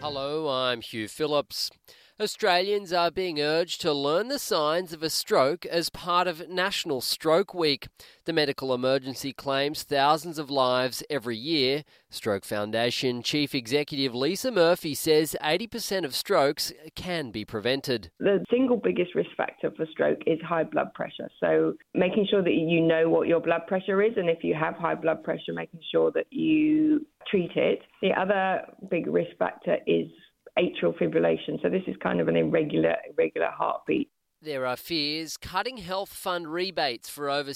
Hello, I'm Hugh Phillips. Australians are being urged to learn the signs of a stroke as part of National Stroke Week. The medical emergency claims thousands of lives every year. Stroke Foundation Chief Executive Lisa Murphy says 80% of strokes can be prevented. The single biggest risk factor for stroke is high blood pressure. So making sure that you know what your blood pressure is, and if you have high blood pressure, making sure that you treat it. The other big risk factor is atrial fibrillation. So this is kind of an irregular heartbeat. There are fears cutting health fund rebates for over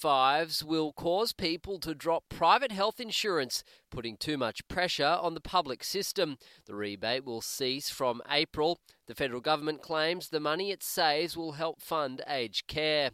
65s will cause people to drop private health insurance, putting too much pressure on the public system. The rebate will cease from April. The federal government claims the money it saves will help fund aged care.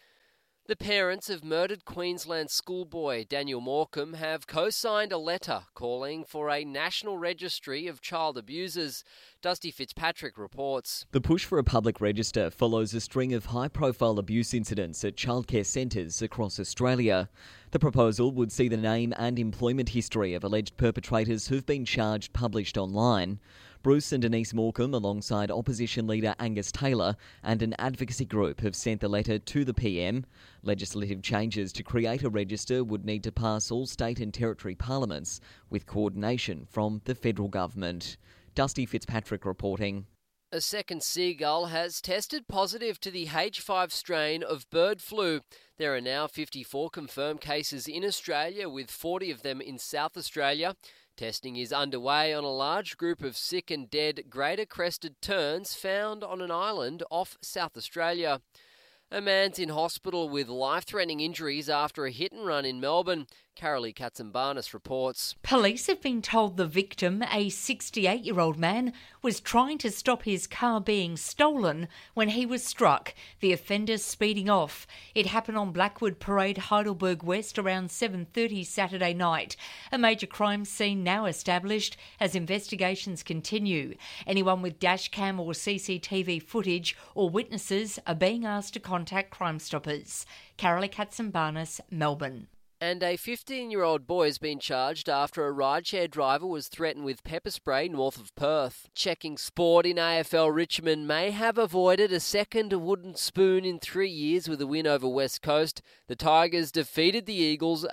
The parents of murdered Queensland schoolboy Daniel Morcombe have co-signed a letter calling for a national registry of child abusers. Dusty Fitzpatrick reports. The push for a public register follows a string of high-profile abuse incidents at childcare centres across Australia. The proposal would see the name and employment history of alleged perpetrators who've been charged published online. Bruce and Denise Morcombe, alongside opposition leader Angus Taylor and an advocacy group, have sent the letter to the PM. Legislative changes to create a register would need to pass all state and territory parliaments, with coordination from the federal government. Dusty Fitzpatrick reporting. A second seagull has tested positive to the H5 strain of bird flu. There are now 54 confirmed cases in Australia, with 40 of them in South Australia. Testing is underway on a large group of sick and dead greater crested terns found on an island off South Australia. A man's in hospital with life-threatening injuries after a hit-and-run in Melbourne. Carolee Katsambarnis reports. Police have been told the victim, a 68-year-old man, was trying to stop his car being stolen when he was struck, the offender speeding off. It happened on Blackwood Parade, Heidelberg West, around 7:30 Saturday night. A major crime scene now established as investigations continue. Anyone with dashcam or CCTV footage or witnesses are being asked to contact Crime Stoppers. Carolee Katsambarnis, Melbourne. And a 15-year-old boy has been charged after a rideshare driver was threatened with pepper spray north of Perth. Checking sport in AFL, Richmond may have avoided a second wooden spoon in 3 years with a win over West Coast. The Tigers defeated the Eagles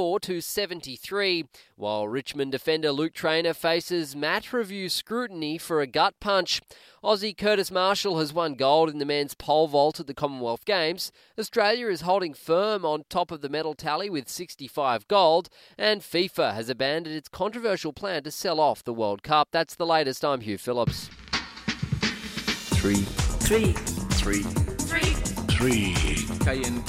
84-73, while Richmond defender Luke Traynor faces match review scrutiny for a gut punch. Aussie Curtis Marshall has won gold in the men's pole vault at the Commonwealth Games. Australia is holding firm on top of the medal tally with 65 gold, and FIFA has abandoned its controversial plan to sell off the World Cup. That's the latest. I'm Hugh Phillips. Three. KN.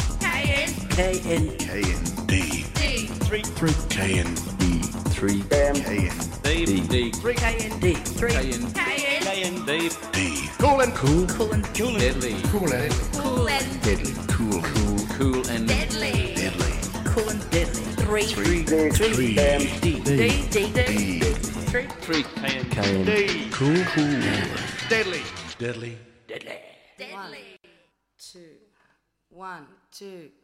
D. Three. KND. 3 KND. D. 3 KND. 3 KND. D. Cool and Deadly. deadly. Cool and Deadly. Cool and deadly. Deadly. Cool and deadly. 3 3 D. D. 3 KND. Cool. Deadly. 1 2 1 2